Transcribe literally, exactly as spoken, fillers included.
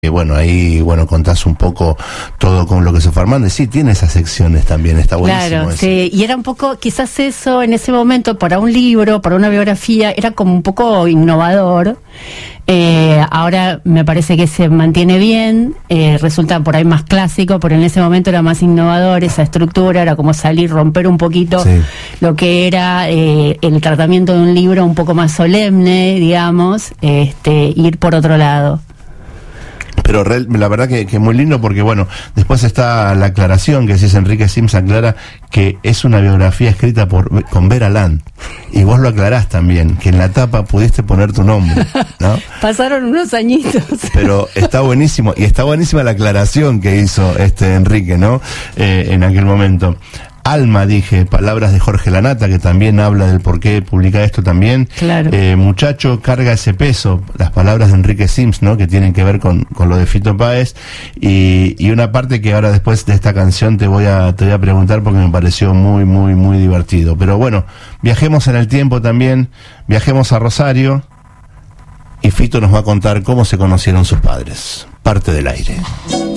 Eh, bueno, ahí, bueno, contás un poco todo con lo que se fue armando. Y sí, tiene esas secciones también, está buenísimo. Claro, eso. sí, y era un poco, quizás eso en ese momento, para un libro, para una biografía, era como un poco innovador. Eh, ahora me parece que se mantiene bien, eh, resulta por ahí más clásico, pero en ese momento era más innovador, esa estructura, era como salir, romper un poquito Sí. lo que era eh, el tratamiento de un libro un poco más solemne, digamos, este, ir por otro lado. Pero re, la verdad que, que muy lindo porque, bueno, después está la aclaración que decís, Enrique Sims aclara que es una biografía escrita por con Vera Land. Y vos lo aclarás también, que en la tapa pudiste poner tu nombre, ¿no? Pasaron unos añitos. Pero está buenísimo, y está buenísima la aclaración que hizo este Enrique, ¿no? Eh, en aquel momento. Alma, dije, palabras de Jorge Lanata, que también habla del por qué publica esto también. Claro. Eh, muchacho, carga ese peso, las palabras de Enrique Sims, ¿no? Que tienen que ver con, con lo de Fito Páez. Y, y una parte que ahora después de esta canción te voy a, te voy a preguntar porque me pareció muy, muy, muy divertido. Pero bueno, viajemos en el tiempo también, viajemos a Rosario, y Fito nos va a contar cómo se conocieron sus padres. Parte del aire.